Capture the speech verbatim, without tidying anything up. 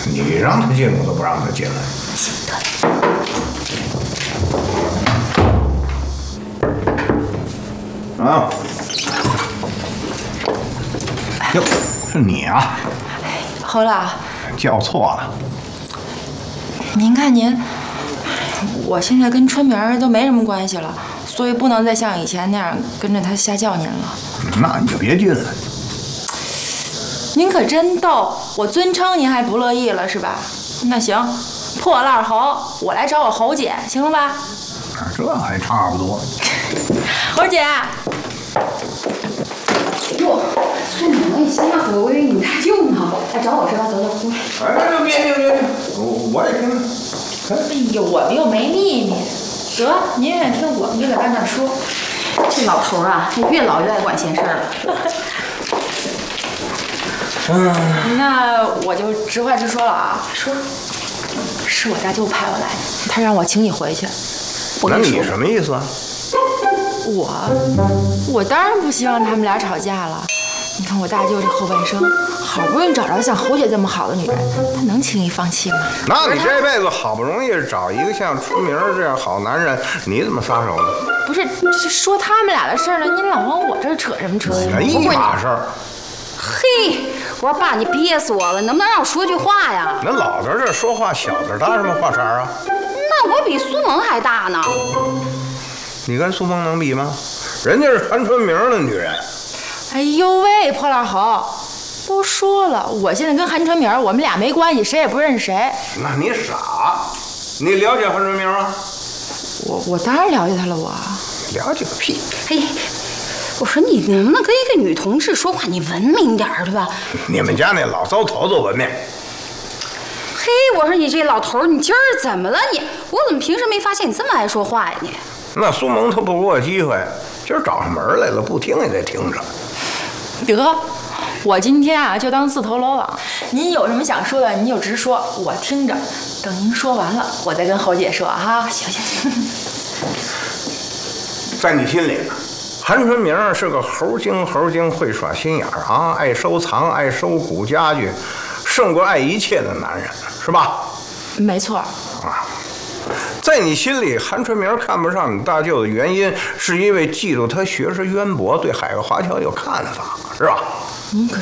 你让他进，我都不让他进来。啊！哟，是你啊！ 侯老， 叫错了。 您看您，我现在跟春明儿都没什么关系了，所以不能再像以前那样跟着他瞎叫您了。 那你就别进来。 您可真逗，我尊称您还不乐意了是吧？那行，破烂侯，我来找我侯姐，行了吧？ 这还差不多。 侯姐。 哟，孙女，你吓死我！我以为你大舅呢。来找我是吧？走走，过来。 哎，别别别别，我我也听。 哎呦，我们又没秘密。得，您愿意听我们就在外面说。 这老头啊，他越老越爱管闲事儿了。 嗯，那我就直话直说了啊。说，是我大舅派我来的，他让我请你回去。 那你什么意思啊？ 我，我当然不希望他们俩吵架了。你看我大舅这后半生，好不容易找着像侯姐这么好的女人，他能轻易放弃吗？ 那你这辈子好不容易找一个像春明这样好男人，你怎么撒手呢？ 不是，这说他们俩的事儿呢，您老往我这儿扯什么扯呀？ 一码事儿。 嘿，我说爸，你憋死我了，能不能让我说句话呀？ 那老子这说话，小子搭什么话茬啊？ 那我比苏萌还大呢。 你跟苏萌能比吗？人家是韩春明的女人。 哎呦喂，破烂猴，都说了，我现在跟韩春明我们俩没关系，谁也不认识谁。 那你傻？你了解韩春明吗？ 我我当然了解他了，我了解个屁！ 嘿，我说你能不能跟一个女同志说话，你文明点儿对吧？ 你们家那老糟头子文明。 嘿，我说你这老头，你今儿怎么了你？我怎么平时没发现你这么爱说话呀你？ 那苏萌他不给我机会，今儿找上门来了，不听也得听着。 得，我今天啊就当自投罗网，您有什么想说的，您就直说，我听着。等您说完了，我再跟侯姐说哈。行行行。 在你心里，韩春明是个猴精，猴精会耍心眼儿啊，爱收藏，爱收古家具，胜过爱一切的男人，是吧？ 没错。 啊。在你心里，韩春明看不上你大舅的原因，是因为嫉妒他学识渊博，对海外华侨有看法，是吧？ 您可